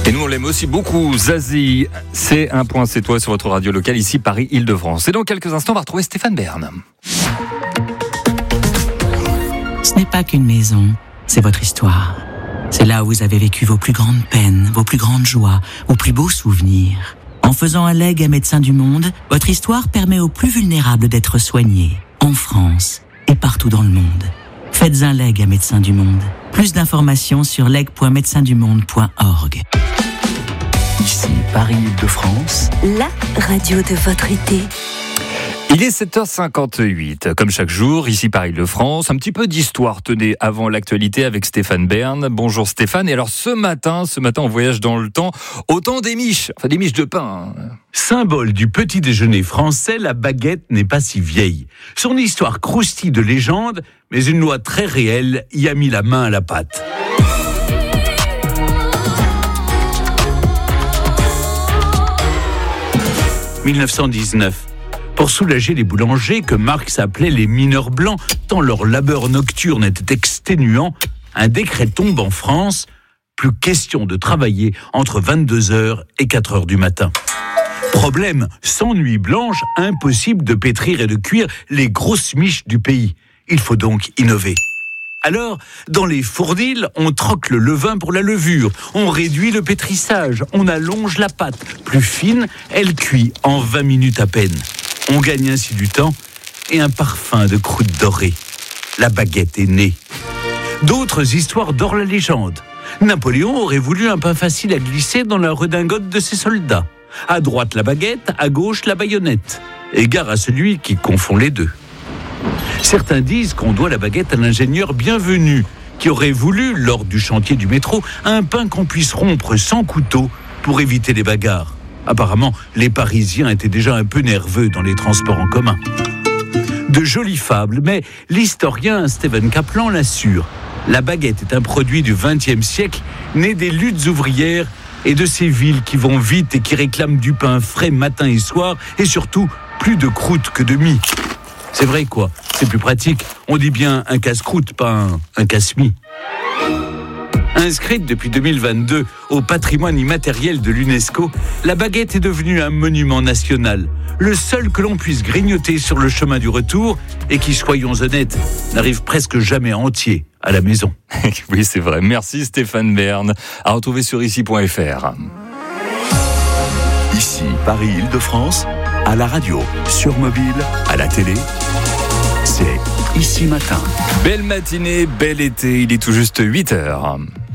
Et nous on l'aime aussi beaucoup, Zazie. C'est un point, c'est toi sur votre radio locale ici Paris Île-de-France. Et dans quelques instants on va retrouver Stéphane Bern. Ce n'est pas qu'une maison, c'est votre histoire. C'est là où vous avez vécu vos plus grandes peines, vos plus grandes joies, vos plus beaux souvenirs. En faisant un legs à Médecins du Monde, votre histoire permet aux plus vulnérables d'être soignés, en France et partout dans le monde. Faites un legs à Médecins du Monde. Plus d'informations sur leg.médecindumonde.org. Ici Paris Île-de-France, la radio de votre été. Il est 7h58, comme chaque jour, ici Paris Île-de-France. Un petit peu d'histoire, tenez, avant l'actualité avec Stéphane Bern. Bonjour Stéphane. Et alors ce matin, on voyage dans le temps, au temps des miches, enfin des miches de pain. Symbole du petit déjeuner français, la baguette n'est pas si vieille. Son histoire croustille de légende, mais une loi très réelle y a mis la main à la pâte. « 1919. Pour soulager les boulangers que Marx appelait les mineurs blancs, tant leur labeur nocturne était exténuant, un décret tombe en France, plus question de travailler entre 22h et 4h du matin. Problème, sans nuit blanche, impossible de pétrir et de cuire les grosses miches du pays. Il faut donc innover. Alors, dans les fournils, on troque le levain pour la levure, on réduit le pétrissage, on allonge la pâte. Plus fine, elle cuit en 20 minutes à peine. On gagne ainsi du temps et un parfum de croûte dorée. La baguette est née. D'autres histoires dorent la légende. Napoléon aurait voulu un pain facile à glisser dans la redingote de ses soldats. À droite la baguette, à gauche la baïonnette. Égard à celui qui confond les deux. Certains disent qu'on doit la baguette à l'ingénieur Bienvenu, qui aurait voulu, lors du chantier du métro, un pain qu'on puisse rompre sans couteau pour éviter les bagarres. Apparemment, les Parisiens étaient déjà un peu nerveux dans les transports en commun. De jolies fables, mais l'historien Stephen Kaplan l'assure. La baguette est un produit du XXe siècle, né des luttes ouvrières et de ces villes qui vont vite et qui réclament du pain frais matin et soir, et surtout, plus de croûte que de mie. C'est vrai quoi, c'est plus pratique. On dit bien un casse-croûte, pas un casse-mie. Inscrite depuis 2022 au patrimoine immatériel de l'UNESCO, la baguette est devenue un monument national. Le seul que l'on puisse grignoter sur le chemin du retour et qui, soyons honnêtes, n'arrive presque jamais entier à la maison. Oui, c'est vrai. Merci Stéphane Bern. À retrouver sur ici.fr. Ici, Paris Île-de-France, à la radio, sur mobile, à la télé, c'est Ici Matin. Belle matinée, bel été, il est tout juste 8h.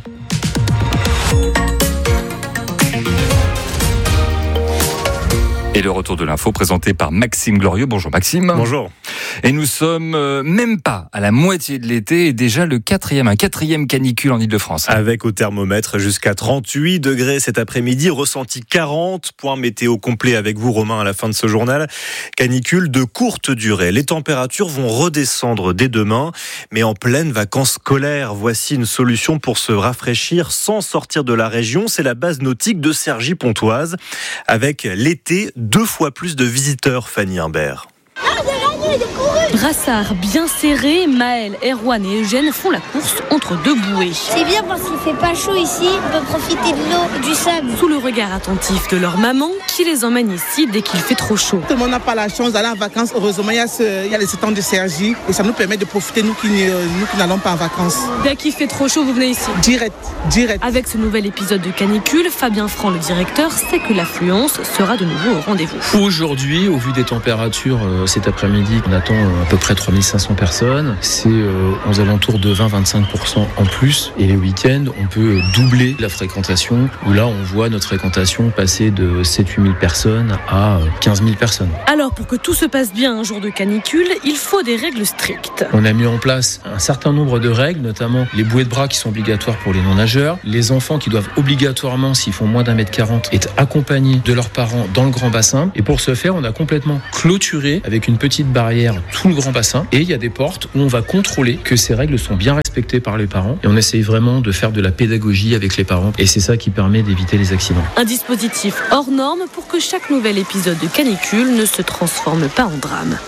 Et le retour de l'info présenté par Maxime Glorieux. Bonjour Maxime. Bonjour. Et nous sommes même pas à la moitié de l'été et déjà un quatrième canicule en Île-de-France. Avec au thermomètre jusqu'à 38 degrés cet après-midi, ressenti 40, point météo complet avec vous Romain à la fin de ce journal. Canicule de courte durée. Les températures vont redescendre dès demain, mais en pleine vacances scolaires. Voici une solution pour se rafraîchir sans sortir de la région. C'est la base nautique de Cergy-Pontoise. Avec l'été, 2 fois plus de visiteurs, Fanny Imbert. Brassard bien serré, Maël, Erwan et Eugène font la course entre deux bouées. C'est bien parce qu'il fait pas chaud ici, on peut profiter de l'eau, du sable. Sous le regard attentif de leur maman qui les emmène ici dès qu'il fait trop chaud. Tout le monde n'a pas la chance d'aller en vacances. Heureusement, il y a les étangs de Cergy et ça nous permet de profiter, nous qui n'allons pas en vacances. Dès qu'il fait trop chaud, vous venez ici ? Direct. Avec ce nouvel épisode de canicule, Fabien Franc, le directeur, sait que l'affluence sera de nouveau au rendez-vous. Aujourd'hui, au vu des températures cet après-midi, on attend à peu près 3500 personnes. C'est aux alentours de 20-25% en plus. Et les week-ends, on peut doubler la fréquentation, où là, on voit notre fréquentation passer de 7-8 000 personnes à 15 000 personnes. Alors, pour que tout se passe bien un jour de canicule, il faut des règles strictes. On a mis en place un certain nombre de règles, notamment les bouées de bras qui sont obligatoires pour les non-nageurs, les enfants qui doivent obligatoirement, s'ils font moins d'1m40, être accompagnés de leurs parents dans le grand bassin. Et pour ce faire, on a complètement clôturé avec une petite barrière tout le grand bassin. Et il y a des portes où on va contrôler que ces règles sont bien respectées par les parents. Et on essaye vraiment de faire de la pédagogie avec les parents. Et c'est ça qui permet d'éviter les accidents. Un dispositif hors norme pour que chaque nouvel épisode de canicule ne se transforme pas en drame.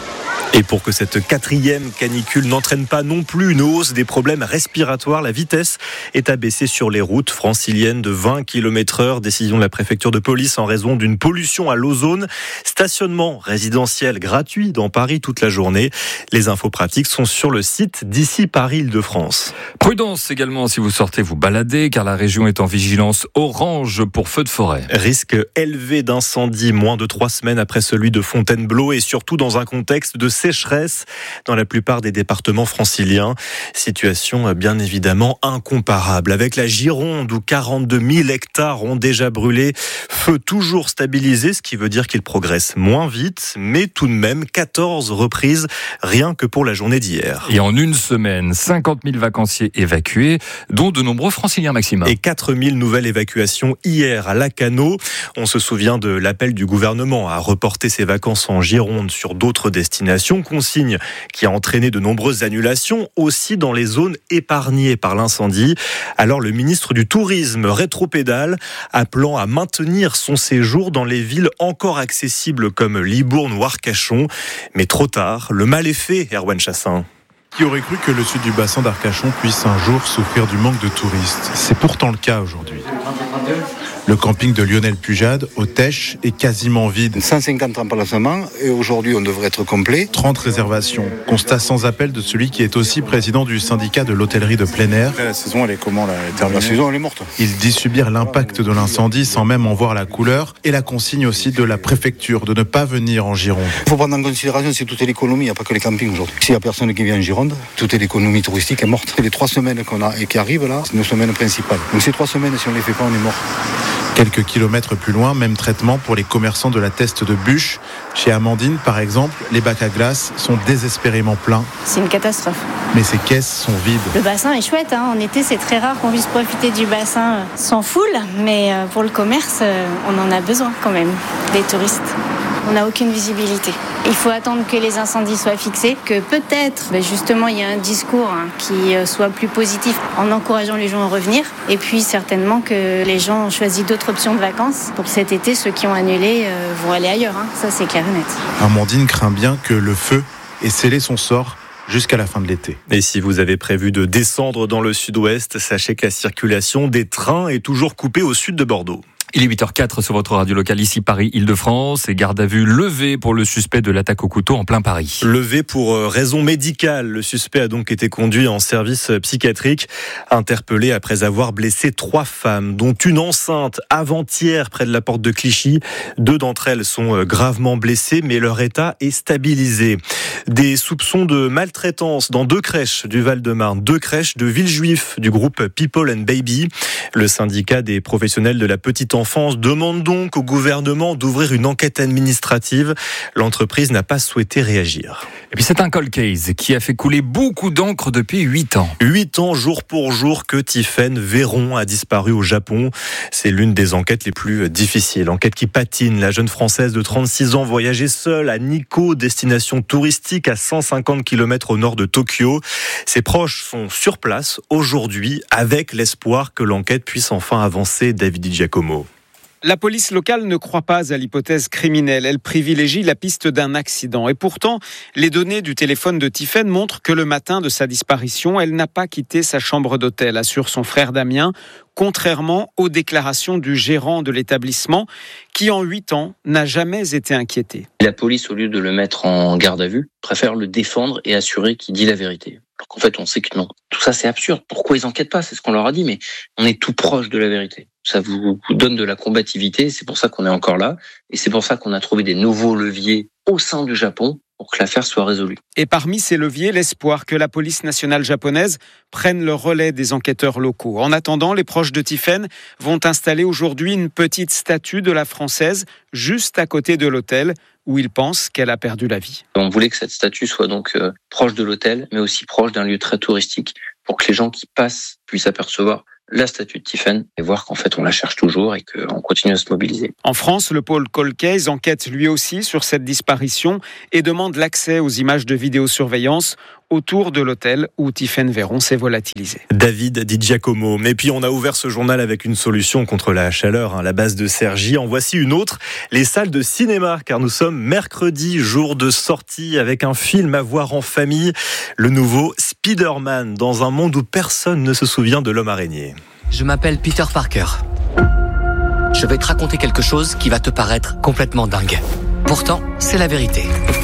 Et pour que cette 4e canicule n'entraîne pas non plus une hausse des problèmes respiratoires, la vitesse est abaissée sur les routes franciliennes de 20 km/h. Décision de la préfecture de police en raison d'une pollution à l'ozone. Stationnement résidentiel gratuit dans Paris toute la journée. Les infos pratiques sont sur le site d'ici Paris-Île-de-France. Prudence également si vous sortez vous balader, car la région est en vigilance orange pour feux de forêt. Risque élevé d'incendie moins de 3 semaines après celui de Fontainebleau et surtout dans un contexte de sécheresse dans la plupart des départements franciliens. Situation bien évidemment incomparable avec la Gironde où 42 000 hectares ont déjà brûlé. Feu toujours stabilisé, ce qui veut dire qu'il progresse moins vite, mais tout de même 14 reprises rien que pour la journée d'hier. Et en une semaine, 50 000 vacanciers évacués, dont de nombreux franciliens, Maxime. Et 4 000 nouvelles évacuations hier à Lacanau. On se souvient de l'appel du gouvernement à reporter ses vacances en Gironde sur d'autres destinations. Consigne qui a entraîné de nombreuses annulations, aussi dans les zones épargnées par l'incendie. Alors le ministre du Tourisme rétropédale, appelant à maintenir son séjour dans les villes encore accessibles comme Libourne ou Arcachon. Mais trop tard, le mal est fait, Erwan Chassin. Qui aurait cru que le sud du bassin d'Arcachon puisse un jour souffrir du manque de touristes ? C'est pourtant le cas aujourd'hui. Le camping de Lionel Pujade, au Tèche, est quasiment vide. 150 remplacements et aujourd'hui on devrait être complet. 30 réservations. Constat sans appel de celui qui est aussi président du syndicat de l'hôtellerie de plein air. La saison elle est comment là ? La saison elle est morte. Il dit subir l'impact de l'incendie sans même en voir la couleur et la consigne aussi de la préfecture de ne pas venir en Gironde. Il faut prendre en considération c'est toute l'économie, il n'y a pas que les campings aujourd'hui. S'il n'y a personne qui vient en Gironde, toute l'économie touristique est morte. Les 3 semaines qu'on a et qui arrivent là, c'est nos semaines principales. Donc ces 3 semaines si on ne les fait pas on est mort. Quelques kilomètres plus loin, même traitement pour les commerçants de la Teste de Bûche. Chez Amandine, par exemple, les bacs à glace sont désespérément pleins. C'est une catastrophe. Mais ces caisses sont vides. Le bassin est chouette, hein. En été, c'est très rare qu'on puisse profiter du bassin sans foule. Mais pour le commerce, on en a besoin quand même, des touristes. On n'a aucune visibilité. Il faut attendre que les incendies soient fixés, que peut-être, justement, il y a un discours qui soit plus positif en encourageant les gens à revenir. Et puis, certainement que les gens ont choisi d'autres options de vacances. Pour cet été, ceux qui ont annulé vont aller ailleurs. Ça, c'est clair et net. Amandine craint bien que le feu ait scellé son sort jusqu'à la fin de l'été. Et si vous avez prévu de descendre dans le sud-ouest, sachez que la circulation des trains est toujours coupée au sud de Bordeaux. Il est 8h04 sur votre radio locale, ici Paris-Île-de-France, et garde à vue levée pour le suspect de l'attaque au couteau en plein Paris. Levé pour raison médicale. Le suspect a donc été conduit en service psychiatrique, interpellé après avoir blessé 3 femmes, dont une enceinte avant-hier près de la porte de Clichy. 2 d'entre elles sont gravement blessées, mais leur état est stabilisé. Des soupçons de maltraitance dans 2 crèches du Val-de-Marne, 2 crèches de Villejuif du groupe People and Baby. Le syndicat des professionnels de la petite enfance demande donc au gouvernement d'ouvrir une enquête administrative. L'entreprise n'a pas souhaité réagir. Et puis c'est un cold case qui a fait couler beaucoup d'encre depuis 8 ans. 8 ans jour pour jour que Tiphaine Véron a disparu au Japon. C'est l'une des enquêtes les plus difficiles. Enquête qui patine. La jeune Française de 36 ans voyageait seule à Nikko, destination touristique à 150 km au nord de Tokyo. Ses proches sont sur place aujourd'hui avec l'espoir que l'enquête puisse enfin avancer. David Di Giacomo. La police locale ne croit pas à l'hypothèse criminelle. Elle privilégie la piste d'un accident. Et pourtant, les données du téléphone de Tiphaine montrent que le matin de sa disparition, elle n'a pas quitté sa chambre d'hôtel, assure son frère Damien, contrairement aux déclarations du gérant de l'établissement, qui en 8 ans n'a jamais été inquiété. La police, au lieu de le mettre en garde à vue, préfère le défendre et assurer qu'il dit la vérité. Alors qu'en fait, on sait que non. Tout ça, c'est absurde. Pourquoi ils enquêtent pas ? C'est ce qu'on leur a dit, mais on est tout proche de la vérité. Ça vous donne de la combativité, c'est pour ça qu'on est encore là, et c'est pour ça qu'on a trouvé des nouveaux leviers au sein du Japon pour que l'affaire soit résolue. Et parmi ces leviers, l'espoir que la police nationale japonaise prenne le relais des enquêteurs locaux. En attendant, les proches de Tiphaine vont installer aujourd'hui une petite statue de la Française juste à côté de l'hôtel où ils pensent qu'elle a perdu la vie. On voulait que cette statue soit donc proche de l'hôtel, mais aussi proche d'un lieu très touristique pour que les gens qui passent puissent apercevoir la statue de Tiphaine et voir qu'en fait on la cherche toujours et qu'on continue à se mobiliser. En France, le pôle Cold Case enquête lui aussi sur cette disparition et demande l'accès aux images de vidéosurveillance autour de l'hôtel où Tiphaine Véron s'est volatilisée. David Di Giacomo. Et puis on a ouvert ce journal avec une solution contre la chaleur, la base de Cergy. En voici une autre, les salles de cinéma, car nous sommes mercredi, jour de sortie, avec un film à voir en famille, le nouveau Spider-Man, dans un monde où personne ne se souvient de l'homme araignée. Je m'appelle Peter Parker. Je vais te raconter quelque chose qui va te paraître complètement dingue. Pourtant, c'est la vérité.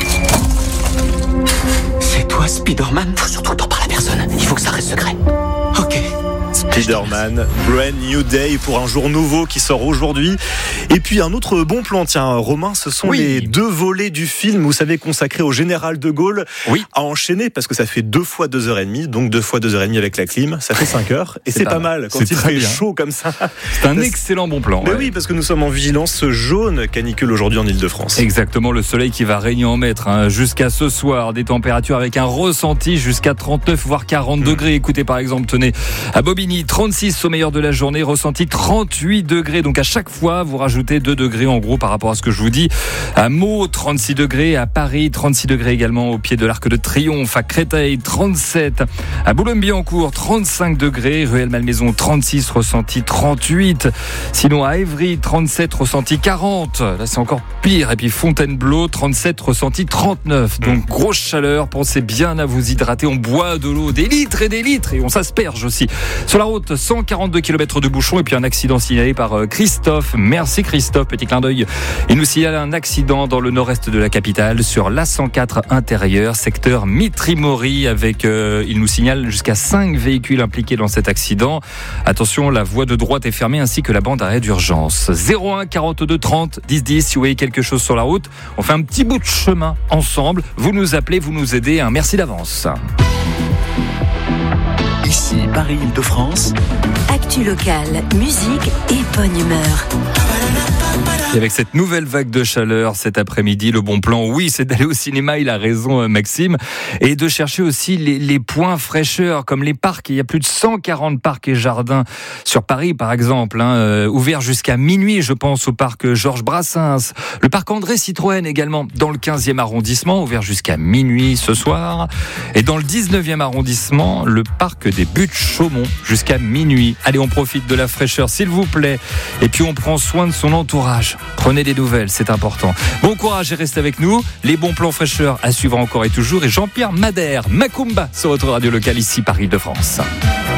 C'est toi, Spider-Man ? Faut surtout t'en parler à personne. Il faut que ça reste secret. Ok. Spider-Man, Brand New Day pour un jour nouveau qui sort aujourd'hui. Et puis un autre bon plan, tiens Romain, ce sont les 2 volets du film, vous savez, consacrés au général de Gaulle, à enchaîner, parce que ça fait 2 fois 2h30, donc 2 fois 2h30 avec la clim, ça fait 5 heures, et c'est pas mal quand il fait chaud comme ça. C'est un excellent bon plan. Mais oui, parce que nous sommes en vigilance jaune, canicule aujourd'hui en Ile-de-France. Exactement, le soleil qui va régner en maître jusqu'à ce soir, des températures avec un ressenti jusqu'à 39 voire 40 degrés. Écoutez par exemple, tenez, à Bobigny, 36 au meilleur de la journée, ressenti 38 degrés. Donc à chaque fois, vous rajoutez 2 degrés en gros par rapport à ce que je vous dis. À Meaux, 36 degrés. À Paris, 36 degrés également au pied de l'Arc de Triomphe. À Créteil, 37. À Boulogne-Billancourt, 35 degrés. Rueil-Malmaison, 36, ressenti 38. Sinon à Évry, 37, ressenti 40. Là, c'est encore pire. Et puis Fontainebleau, 37, ressenti 39. Donc grosse chaleur. Pensez bien à vous hydrater. On boit de l'eau, des litres et on s'asperge aussi. Sur la route, 142 km de bouchons et puis un accident signalé par Christophe. Merci Christophe, petit clin d'œil. Il nous signale un accident dans le nord-est de la capitale sur l'A104 intérieur, secteur Mitry-Mory avec, il nous signale jusqu'à 5 véhicules impliqués dans cet accident. Attention, la voie de droite est fermée ainsi que la bande arrêt d'urgence. 01 42 30 10 10 si vous voyez quelque chose sur la route. On fait un petit bout de chemin ensemble. Vous nous appelez, vous nous aidez. Merci d'avance. Ici Paris-Île-de-France. Actu locale, musique et bonne humeur. Et avec cette nouvelle vague de chaleur cet après-midi, le bon plan, oui, c'est d'aller au cinéma, il a raison Maxime, et de chercher aussi les points fraîcheur, comme les parcs. Il y a plus de 140 parcs et jardins sur Paris, par exemple, ouverts jusqu'à minuit, je pense au parc Georges Brassens, le parc André Citroën également, dans le 15e arrondissement, ouvert jusqu'à minuit ce soir, et dans le 19e arrondissement, le parc des Buttes-Chaumont, jusqu'à minuit. Allez, on profite de la fraîcheur, s'il vous plaît, et puis on prend soin de son entourage. Prenez des nouvelles, c'est important. Bon courage et restez avec nous. Les bons plans fraîcheur à suivre encore et toujours. Et Jean-Pierre Madère, Macumba sur votre radio locale ici Paris-Île-de-France.